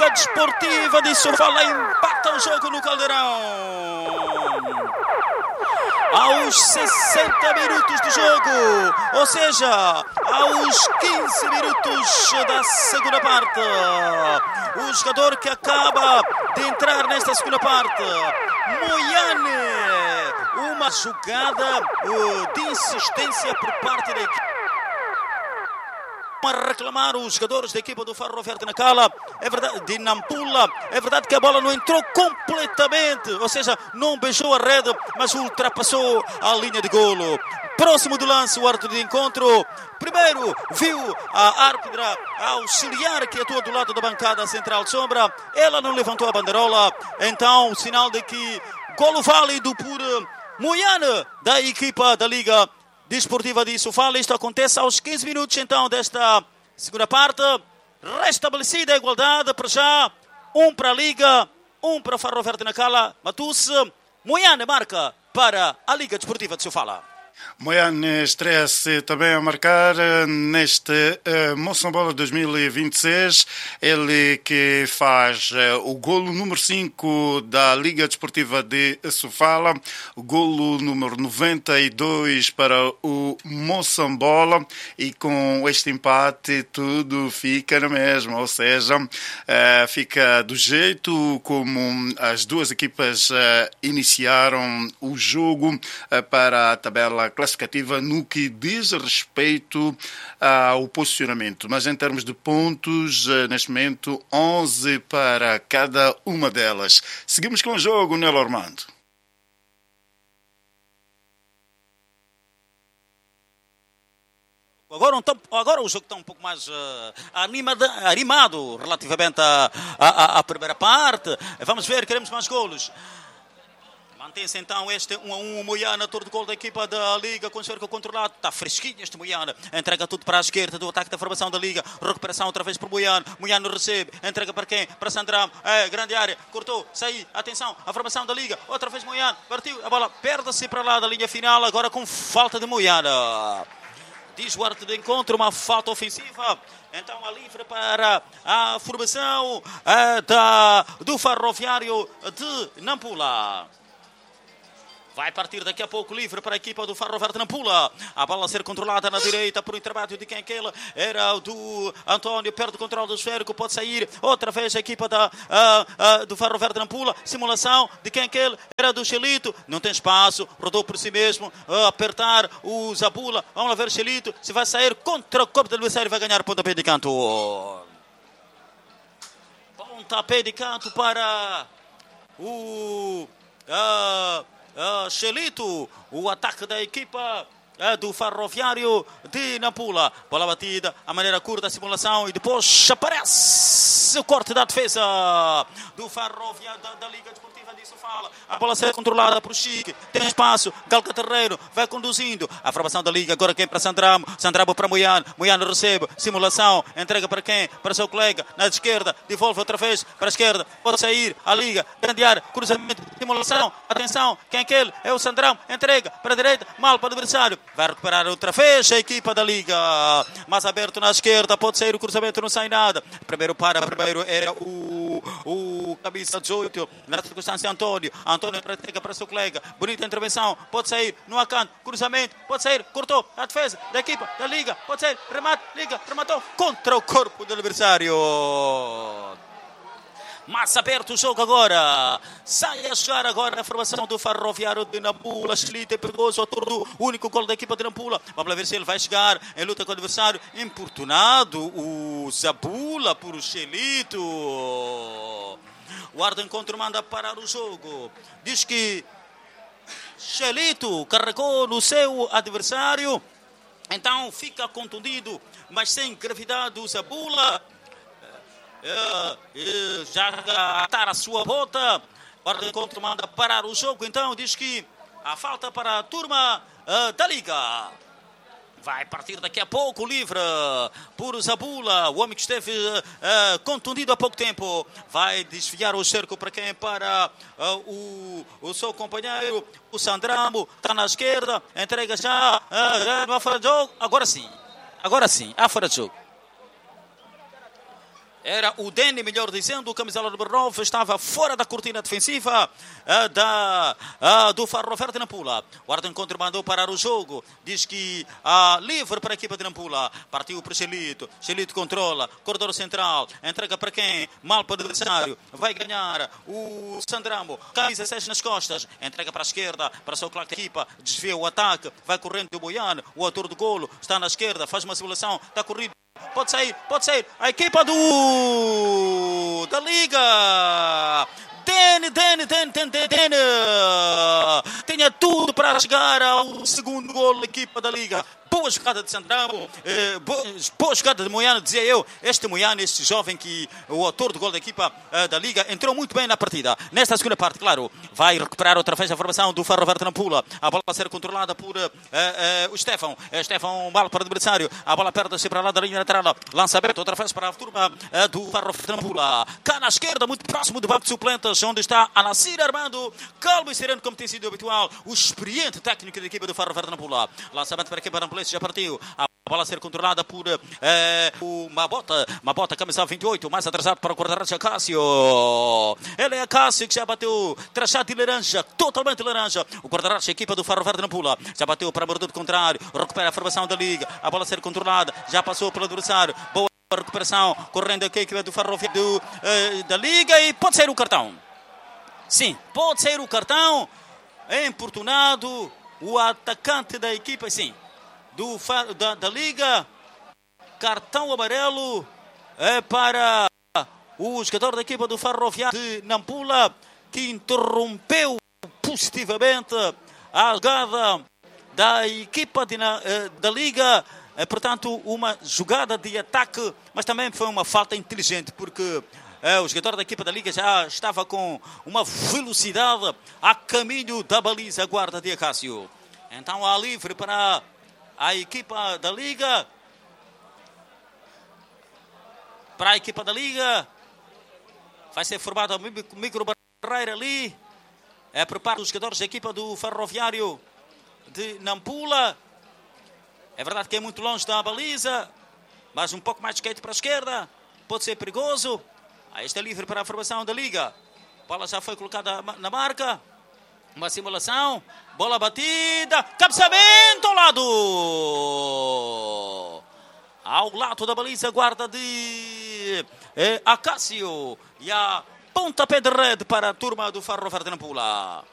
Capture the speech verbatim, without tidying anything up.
Liga Desportiva de Sofala empata o jogo no Caldeirão. Aos sessenta minutos do jogo, ou seja, aos quinze minutos da segunda parte, o jogador que acaba de entrar nesta segunda parte, Moiane, uma jogada uh, de insistência por parte da equipe. A reclamar os jogadores da equipa do Ferroviário de Nacala, é verdade, de Nampula, é verdade que a bola não entrou completamente, ou seja, não beijou a rede, mas ultrapassou a linha de golo. Próximo do lance, o árbitro de encontro, primeiro viu a árbitra auxiliar que atua do lado da bancada central sombra, ela não levantou a banderola, então sinal de que golo válido por Moiane da equipa da Liga Desportiva de Sofala. Isto acontece aos quinze minutos então desta segunda parte. Restabelecida a igualdade para já. Um para a Liga, um para o Ferroviário de Nacala. Matus, Moiane marca para a Liga Desportiva de Sofala. Moiane estreia-se também a marcar neste uh, Moçambola dois mil e vinte e seis. Ele que faz uh, o golo número cinco da Liga Desportiva de Sofala, o golo número noventa e dois para o Moçambola, e com este empate tudo fica na mesma, ou seja, uh, fica do jeito como as duas equipas uh, iniciaram o jogo uh, para a tabela classificativa no que diz respeito ao posicionamento. Mas em termos de pontos, neste momento, onze para cada uma delas. Seguimos com o jogo, Nelo Armando. Agora, um, agora o jogo está um pouco mais uh, animado, animado relativamente à, à, à primeira parte. Vamos ver, queremos mais golos. Mantém-se então este um a um, o Moiane, ator de gol da equipa da Liga, com cerca controlado. Está fresquinho este Moiane. Entrega tudo para a esquerda do ataque da formação da Liga. Recuperação outra vez para o Moiane. Moiane recebe. Entrega para quem? Para Sandram. É, grande área. Cortou. Saiu. Atenção. A formação da Liga. Outra vez Moiane. Partiu. A bola perde-se para lá da linha final. Agora com falta de Moiane. Diz o árbitro de encontro, uma falta ofensiva. Então a livre para a formação é, da, do Ferroviário de Nampula. Vai partir daqui a pouco livre para a equipa do Ferroviário de Nampula. A bola a ser controlada na direita por um trabalho de quem aquele era o do António. Perde o controle do esférico, pode sair. Outra vez a equipa da, uh, uh, do Ferroviário de Nampula. Simulação de quem aquele era do Xelito. Não tem espaço, rodou por si mesmo. Uh, apertar o Zabula. Vamos lá ver Xelito. Se vai sair contra o corpo do adversário, vai ganhar pontapé de canto. Pontapé de canto para o... Uh, Uh, Xelito, o ataque da equipa uh, do Ferroviário de Nampula. Bola batida, a maneira curta, a simulação, e depois aparece o corte da defesa do Ferroviário da, da Liga Desportiva de Sofala. A bola será controlada por Chique, tem espaço, Galca Terreiro vai conduzindo. A formação da Liga, agora quem para Sandramo, Sandramo para Moiane, Moiane recebe, simulação, entrega para quem? Para seu colega, na esquerda, devolve outra vez para a esquerda, pode sair, a Liga, grande área, cruzamento, simulação, atenção, quem é aquele? É o Sandramo, entrega para a direita, mal para o adversário, vai recuperar outra vez a equipa da Liga, mais aberto na esquerda, pode sair o cruzamento, não sai nada. Primeiro para, primeiro era o, o camisa dezoito, na circunstância Antônio, Antônio entrega para seu colega, bonita intervenção, pode sair, no acanto, cruzamento, pode sair, cortou a defesa da equipa da Liga, pode sair, remate, Liga, rematou contra o corpo do adversário. Mas aberto o jogo agora. Sai a chegar agora a formação do Ferroviário de Nampula. Xelito é perigoso, autor do único gol da equipa de Nampula. Vamos lá ver se ele vai chegar em luta com o adversário. Importunado o Zabula por Xelito. O árbitro de encontro manda parar o jogo. Diz que Xelito carregou no seu adversário. Então fica contundido, mas sem gravidade o Zabula. Uh, uh, já atar a sua bota. O árbitro de encontro manda parar o jogo. Então diz que a falta para a turma uh, da Liga. Vai partir daqui a pouco livre por Zabula, o homem que esteve uh, contundido há pouco tempo. Vai desviar o cerco para quem? Para uh, o, o seu companheiro, o Sandramo, está na esquerda, entrega já, uh, já não há fora de jogo. Agora sim, agora sim, há fora de jogo. Era o Deni, melhor dizendo, o camisola número nove estava fora da cortina defensiva uh, da, uh, do Ferroviário de Nampula. O árbitro encontro mandou parar o jogo. Diz que uh, livre para a equipa de Nampula. Partiu para Xelito. Xelito controla. Corredor central. Entrega para quem? Mal para o adversário. Vai ganhar o Sandramo. Camisa seis nas costas. Entrega para a esquerda. Para o seu claque de equipa. Desvia o ataque. Vai correndo o Boiano. O autor do golo está na esquerda. Faz uma simulação. Está corrido. Pode sair, pode sair. A equipa do da Liga. Deni, Deni, Deni, Deni, Deni. Tinha tudo para chegar ao segundo gol da equipa da Liga. Boa jogada de Sandramo, eh, boa, boa jogada de Moiano, dizia eu. Este Moiano, este jovem que o autor do gol da equipa eh, da Liga, entrou muito bem na partida. Nesta segunda parte, claro, vai recuperar outra vez a formação do Ferroviário de Nampula. A bola vai ser controlada por eh, eh, o Stefan. Eh, Stefan, mal para o adversário. A bola perde-se para lá da linha lateral. Lançamento outra vez para a turma eh, do Ferroviário de Nampula. Cá na esquerda, muito próximo do banco de suplentes, onde está Anassir Armando. Calmo e sereno, como tem sido habitual. O experiente técnico da equipa do Ferroviário de Nampula. Lançamento para a equipa da Nampula. Já partiu. A bola a ser controlada por eh, o Mabota. Mabota, camisa vinte e oito. Mais atrasado para o guarda-redes Cássio. Ele é Cássio que já bateu trachado de laranja. Totalmente laranja. O guarda-redes, a equipa do Ferroviário de Nampula. Já bateu para o bordo contrário. Recupera a formação da Liga. A bola a ser controlada. Já passou pelo adversário. Boa recuperação. Correndo aqui a equipa do Ferroviário do, eh, da Liga. E pode sair o cartão. Sim, pode sair o cartão. É importunado o atacante da equipa. Sim. Do, da, da Liga, cartão amarelo é para o jogador da equipa do Ferroviário de Nampula, que interrompeu positivamente a jogada da equipa de, da Liga. É, portanto, uma jogada de ataque, mas também foi uma falta inteligente, porque é, o jogador da equipa da Liga já estava com uma velocidade a caminho da baliza guarda de Acácio. Então há livre para a equipa da Liga. Para a equipa da Liga. Vai ser formada uma micro barreira ali. É por parte dos jogadores da equipa do Ferroviário de Nampula. É verdade que é muito longe da baliza, mas um pouco mais de skate para a esquerda. Pode ser perigoso. Aí está livre para a formação da Liga. A bola já foi colocada na marca. Uma simulação, bola batida, cabeçamento ao lado, ao lado da baliza guarda de eh, Acácio, e a pontapé de rede para a turma do Ferroviário de Nampula.